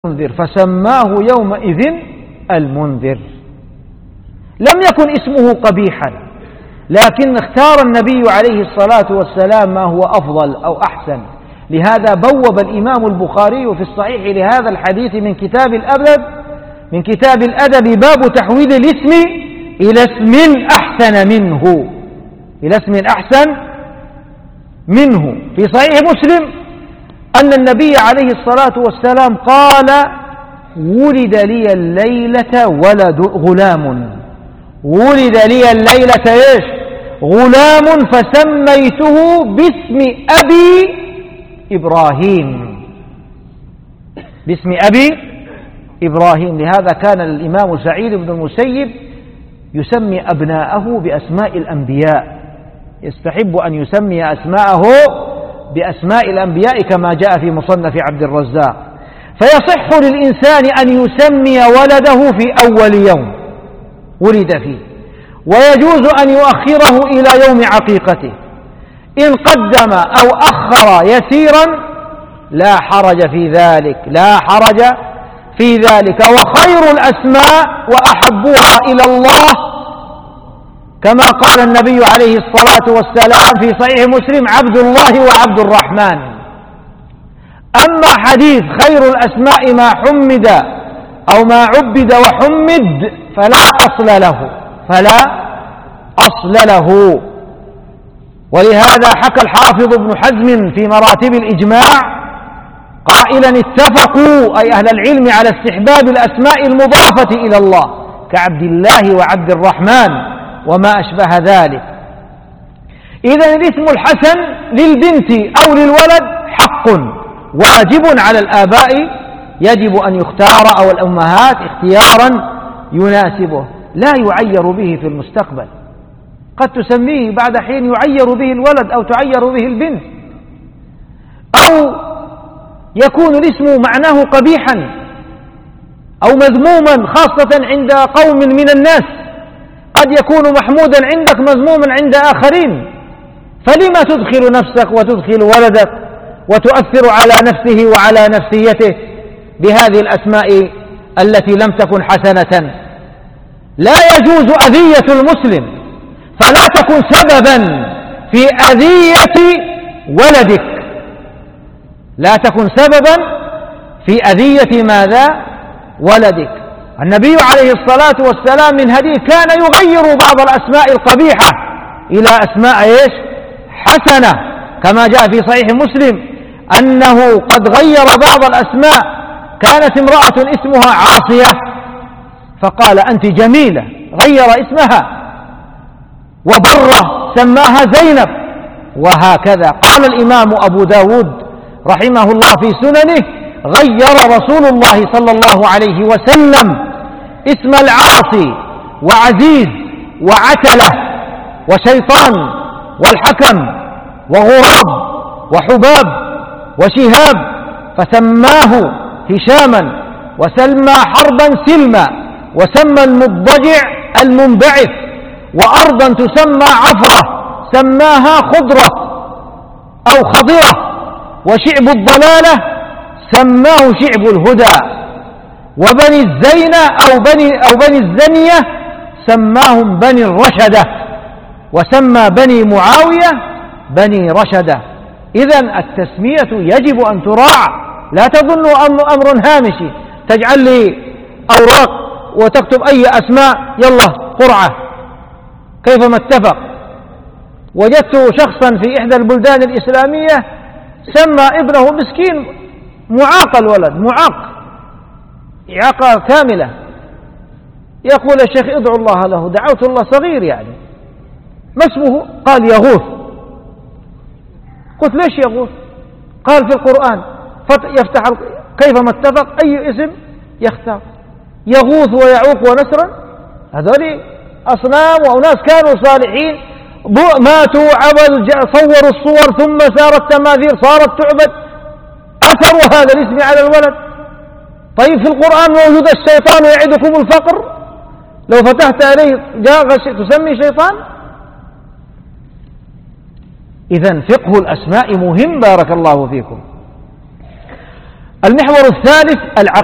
المنذر فسماه يومئذ المنذر. لم يكن اسمه قبيحا، لكن اختار النبي عليه الصلاة والسلام ما هو أفضل أو أحسن. لهذا بوب الإمام البخاري في الصحيح لهذا الحديث من كتاب الأدب باب تحويل الاسم إلى اسم أحسن منه، إلى اسم أحسن منه. في صحيح مسلم أن النبي عليه الصلاة والسلام قال: ولد لي الليلة غلام، ولد لي الليلة إيش؟ غلام، فسميته باسم أبي إبراهيم، باسم أبي إبراهيم. لهذا كان الإمام سعيد بن المسيب يسمي أبناءه بأسماء الأنبياء، يستحب أن يسمي أسماءه بأسماء الأنبياء كما جاء في مصنف عبد الرزاق. فيصح للإنسان أن يسمي ولده في أول يوم ولد فيه، ويجوز أن يؤخره إلى يوم عقيقته. إن قدم أو أخر يسيرا لا حرج في ذلك، لا حرج في ذلك. وخير الأسماء وأحبها إلى الله كما قال النبي عليه الصلاة والسلام في صحيح مسلم: عبد الله وعبد الرحمن. أما حديث خير الأسماء ما حمد أو ما عبد وحمد فلا أصل له، فلا أصل له. ولهذا حكى الحافظ ابن حزم في مراتب الإجماع قائلا: اتفقوا أي أهل العلم على استحباب الأسماء المضافة إلى الله كعبد الله وعبد الرحمن وما أشبه ذلك. إذن الاسم الحسن للبنت أو للولد حق واجب على الآباء، يجب أن يختار أو الأمهات اختيارا يناسبه، لا يعير به في المستقبل. قد تسميه بعد حين يعير به الولد أو تعير به البنت، أو يكون الاسم معناه قبيحا أو مذموما خاصة عند قوم من الناس، قد يكون محمودا عندك مذموما عند آخرين. فلما تدخل نفسك وتدخل ولدك وتؤثر على نفسه وعلى نفسيته بهذه الأسماء التي لم تكن حسنة؟ لا يجوز أذية المسلم، فلا تكن سببا في أذية ولدك، لا تكن سببا في أذية ماذا؟ ولدك. النبي عليه الصلاة والسلام من هديه كان يغير بعض الأسماء القبيحة إلى أسماء إيش؟ حسنة، كما جاء في صحيح مسلم أنه قد غير بعض الأسماء. كانت امرأة اسمها عاصية فقال: أنت جميلة، غير اسمها. وبرة سماها زينب، وهكذا. قال الإمام أبو داود رحمه الله في سننه: غير رسول الله صلى الله عليه وسلم اسم العاصي وعزيز وعتلة وشيطان والحكم وغراب وحباب وشهاب، فسماه هشاما، وسمى حربا سلما، وسمى المضجع المنبعث، وأرضا تسمى عفرة سماها خضرة أو خضرة، وشعب الضلالة سماه شعب الهدى، وبني الزينة أو بني الزنية سماهم بني الرشدة، وسمى بني معاوية بني رشدة. إذن التسمية يجب أن تراعى، لا تظنوا أمر هامشي تجعل لي أوراق وتكتب أي أسماء يلا قرعة كيفما اتفق. وجدت شخصا في إحدى البلدان الإسلامية سمى ابنه مسكين، معاق الولد، معاق إعاقة كاملة، يقول: يا شيخ ادعو الله له. دعوت الله، صغير يعني. ما اسمه؟ قال: يغوث. قلت: ليش يغوث؟ قال: في القرآن يفتح كيفما اتفق أي اسم يختار، يغوث ويعوق ونسرا. هذول أصنام وأناس كانوا صالحين ماتوا، عبد، صوروا الصور ثم صارت تماثيل، صارت تعبد، أثروا هذا الاسم على الولد. طيب في القرآن موجود الشيطان يعدكم الفقر، لو فتحت عليه جاء تسمي شيطان. إذن فقه الأسماء مهم، بارك الله فيكم. المحور الثالث